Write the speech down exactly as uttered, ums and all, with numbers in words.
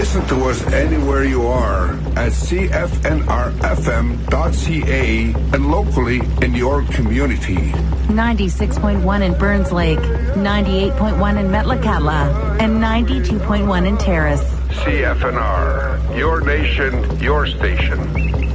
Listen to us anywhere you are at C F N R F M dot C A and locally in your community. ninety-six point one in Burns Lake, ninety-eight point one in Metlakatla, and ninety-two point one in Terrace. C F N R, your nation, your station.